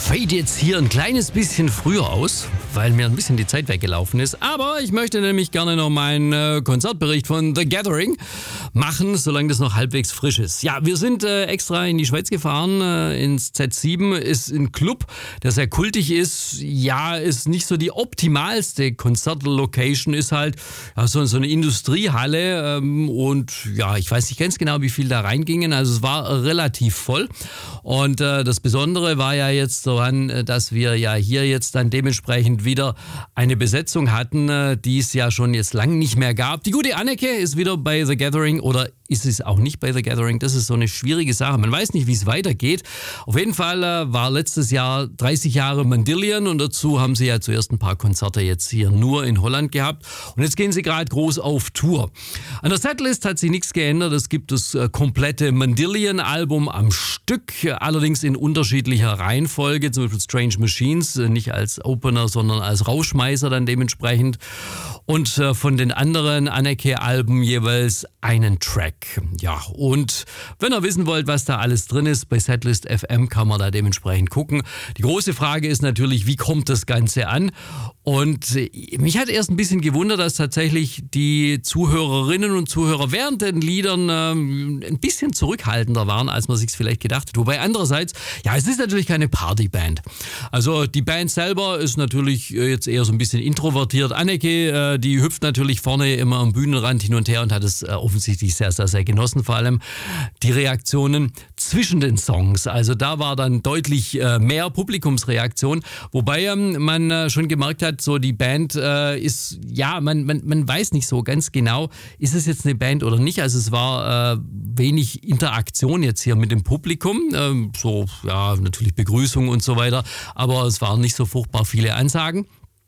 fade jetzt hier ein kleines bisschen früher aus, weil mir ein bisschen die Zeit weggelaufen ist. Aber ich möchte nämlich gerne noch meinen Konzertbericht von The Gathering machen, solange das noch halbwegs frisch ist. Ja, wir sind extra in die Schweiz gefahren, ins Z7. Ist ein Club, der sehr kultig ist. Ja, ist nicht so die optimalste Konzertlocation, ist halt so eine Industriehalle. Und ja, ich weiß nicht ganz genau, wie viel da reingingen. Also es war relativ voll. Und das Besondere war ja jetzt daran, dass wir ja hier jetzt dann dementsprechend wieder eine Besetzung hatten, die es ja schon jetzt lang nicht mehr gab. Die gute Anneke ist wieder bei The Gathering, oder ist es auch nicht bei The Gathering? Das ist so eine schwierige Sache. Man weiß nicht, wie es weitergeht. Auf jeden Fall war letztes Jahr 30 Jahre Mandillion und dazu haben sie ja zuerst ein paar Konzerte jetzt hier nur in Holland gehabt. Und jetzt gehen sie gerade groß auf Tour. An der Setlist hat sich nichts geändert. Es gibt das komplette Mandillion-Album am Stück, allerdings in unterschiedlicher Reihenfolge. Zum Beispiel Strange Machines, nicht als Opener, sondern als Rausschmeißer dann dementsprechend. Und von den anderen Anneke-Alben jeweils einen Track. Ja, und wenn ihr wissen wollt, was da alles drin ist, bei Setlist FM kann man da dementsprechend gucken. Die große Frage ist natürlich, wie kommt das Ganze an? Und mich hat erst ein bisschen gewundert, dass tatsächlich die Zuhörerinnen und Zuhörer während den Liedern ein bisschen zurückhaltender waren, als man sich vielleicht gedacht hat. Wobei andererseits, ja, es ist natürlich keine Partyband. Also die Band selber ist natürlich jetzt eher so ein bisschen introvertiert. Anneke, die hüpft natürlich vorne immer am Bühnenrand hin und her und hat es offensichtlich sehr, sehr, sehr genossen. Vor allem die Reaktionen zwischen den Songs. Also da war dann deutlich mehr Publikumsreaktion. Wobei man schon gemerkt hat, so die Band ist, ja, man weiß nicht so ganz genau, ist es jetzt eine Band oder nicht. Also es war wenig Interaktion jetzt hier mit dem Publikum. So, ja, natürlich Begrüßung und so weiter. Aber es waren nicht so furchtbar viele Ansagen.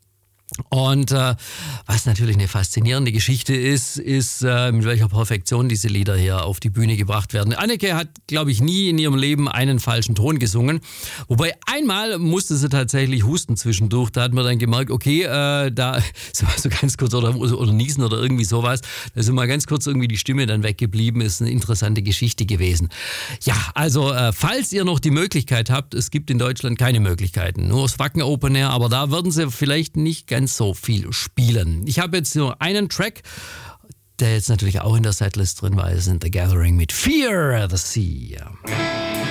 Und was natürlich eine faszinierende Geschichte ist, mit welcher Perfektion diese Lieder hier auf die Bühne gebracht werden. Anneke hat, glaube ich, nie in ihrem Leben einen falschen Ton gesungen. Wobei einmal musste sie tatsächlich husten zwischendurch. Da hat man dann gemerkt, okay, da so ganz kurz oder niesen oder irgendwie sowas. Da ist mal ganz kurz irgendwie die Stimme dann weggeblieben. Ist eine interessante Geschichte gewesen. Ja, also falls ihr noch die Möglichkeit habt, es gibt in Deutschland keine Möglichkeiten. Nur das Wacken Open Air, aber da würden sie vielleicht nicht ganz so viel spielen. Ich habe jetzt nur einen Track, der jetzt natürlich auch in der Setlist drin war. Es ist The Gathering mit Fear the Sea.